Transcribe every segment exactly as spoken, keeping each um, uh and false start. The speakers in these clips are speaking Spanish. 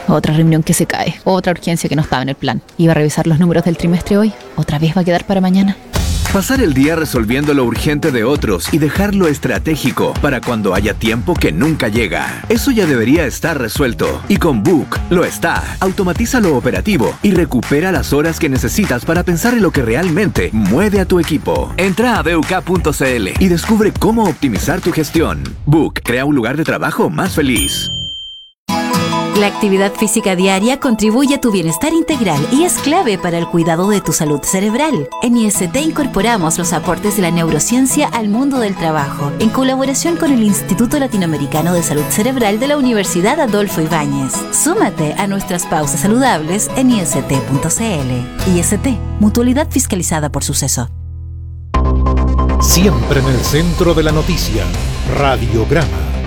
Otra reunión que se cae, otra urgencia que no estaba en el plan. Iba a revisar los números del trimestre hoy, otra vez va a quedar para mañana. Pasar el día resolviendo lo urgente de otros y dejar lo estratégico para cuando haya tiempo que nunca llega. Eso ya debería estar resuelto. Y con Book lo está. Automatiza lo operativo y recupera las horas que necesitas para pensar en lo que realmente mueve a tu equipo. Entra a b u k punto c l y descubre cómo optimizar tu gestión. Book crea un lugar de trabajo más feliz. La actividad física diaria contribuye a tu bienestar integral y es clave para el cuidado de tu salud cerebral. En I S T incorporamos los aportes de la neurociencia al mundo del trabajo, en colaboración con el Instituto Latinoamericano de Salud Cerebral de la Universidad Adolfo Ibáñez. Súmate a nuestras pausas saludables en i s t punto c l. I S T, mutualidad fiscalizada por Suceso. Siempre en el centro de la noticia, Radiograma.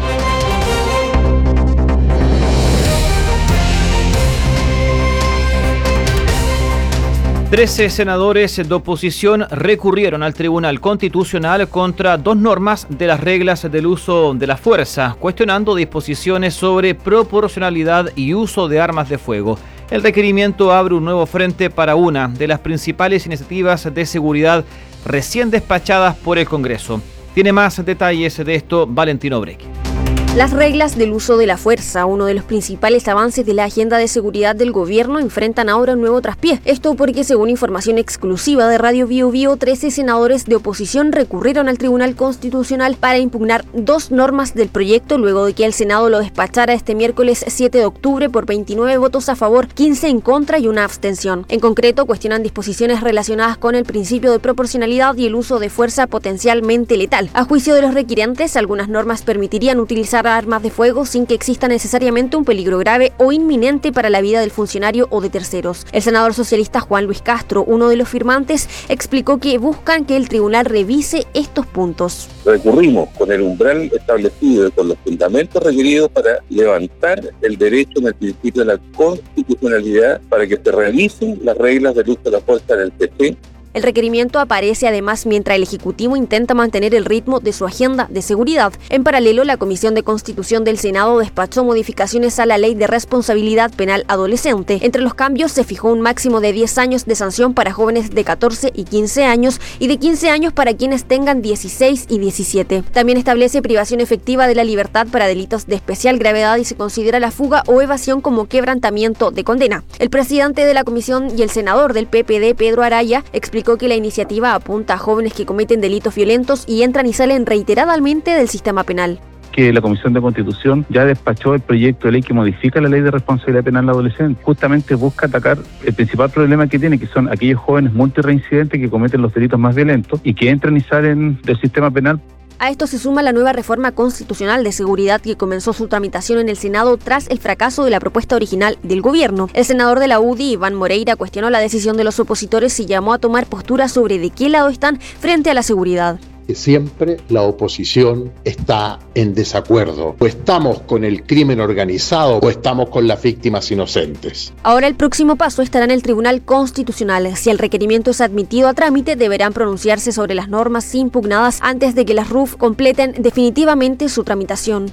Trece senadores de oposición recurrieron al Tribunal Constitucional contra dos normas de las reglas del uso de la fuerza, cuestionando disposiciones sobre proporcionalidad y uso de armas de fuego. El requerimiento abre un nuevo frente para una de las principales iniciativas de seguridad recién despachadas por el Congreso. Tiene más detalles de esto Valentino Breque. Las reglas del uso de la fuerza, uno de los principales avances de la agenda de seguridad del gobierno, enfrentan ahora un nuevo traspié. Esto porque, según información exclusiva de Radio Bio Bio, trece senadores de oposición recurrieron al Tribunal Constitucional para impugnar dos normas del proyecto luego de que el Senado lo despachara este miércoles siete de octubre por veintinueve votos a favor, quince en contra y una abstención. En concreto, cuestionan disposiciones relacionadas con el principio de proporcionalidad y el uso de fuerza potencialmente letal. A juicio de los requirientes, algunas normas permitirían utilizar armas de fuego sin que exista necesariamente un peligro grave o inminente para la vida del funcionario o de terceros. El senador socialista Juan Luis Castro, uno de los firmantes, explicó que buscan que el tribunal revise estos puntos. Recurrimos con el umbral establecido y con los fundamentos requeridos para levantar el derecho en el principio de la constitucionalidad para que se revisen las reglas del uso de la fuerza en el P C. El requerimiento aparece además mientras el Ejecutivo intenta mantener el ritmo de su agenda de seguridad. En paralelo, la Comisión de Constitución del Senado despachó modificaciones a la Ley de Responsabilidad Penal Adolescente. Entre los cambios se fijó un máximo de diez años de sanción para jóvenes de catorce y quince años y de quince años para quienes tengan dieciséis y diecisiete. También establece privación efectiva de la libertad para delitos de especial gravedad y se considera la fuga o evasión como quebrantamiento de condena. El presidente de la Comisión y el senador del P P D, Pedro Araya, explicó que la iniciativa apunta a jóvenes que cometen delitos violentos y entran y salen reiteradamente del sistema penal. Que la Comisión de Constitución ya despachó el proyecto de ley que modifica la Ley de Responsabilidad Penal Adolescente. Justamente busca atacar el principal problema que tiene, que son aquellos jóvenes multireincidentes que cometen los delitos más violentos y que entran y salen del sistema penal. A esto se suma la nueva reforma constitucional de seguridad que comenzó su tramitación en el Senado tras el fracaso de la propuesta original del gobierno. El senador de la U D I, Iván Moreira, cuestionó la decisión de los opositores y llamó a tomar postura sobre de qué lado están frente a la seguridad. Que siempre la oposición está en desacuerdo. O estamos con el crimen organizado o estamos con las víctimas inocentes. Ahora el próximo paso estará en el Tribunal Constitucional. Si el requerimiento es admitido a trámite, deberán pronunciarse sobre las normas impugnadas antes de que las R U F completen definitivamente su tramitación.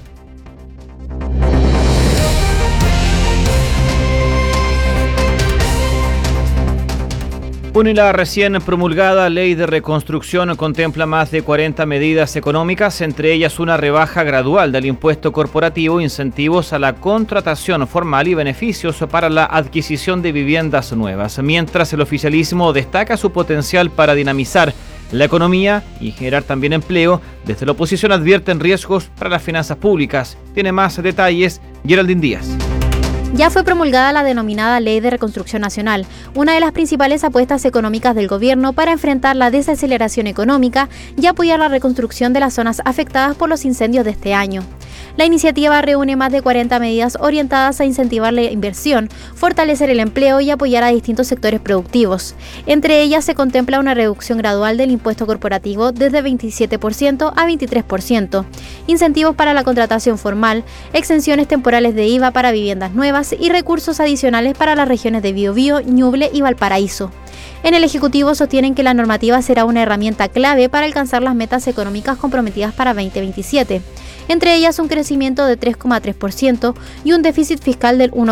Bueno, y la recién promulgada Ley de Reconstrucción contempla más de cuarenta medidas económicas, entre ellas una rebaja gradual del impuesto corporativo, incentivos a la contratación formal y beneficios para la adquisición de viviendas nuevas, mientras el oficialismo destaca su potencial para dinamizar la economía y generar también empleo. Desde la oposición advierten riesgos para las finanzas públicas. Tiene más detalles Geraldine Díaz. Ya fue promulgada la denominada Ley de Reconstrucción Nacional, una de las principales apuestas económicas del gobierno para enfrentar la desaceleración económica y apoyar la reconstrucción de las zonas afectadas por los incendios de este año. La iniciativa reúne más de cuarenta medidas orientadas a incentivar la inversión, fortalecer el empleo y apoyar a distintos sectores productivos. Entre ellas se contempla una reducción gradual del impuesto corporativo desde veintisiete por ciento a veintitrés por ciento, incentivos para la contratación formal, exenciones temporales de I V A para viviendas nuevas y recursos adicionales para las regiones de Biobío, Ñuble y Valparaíso. En el Ejecutivo sostienen que la normativa será una herramienta clave para alcanzar las metas económicas comprometidas para veinte veintisiete, entre ellas un crecimiento de tres coma tres por ciento y un déficit fiscal del uno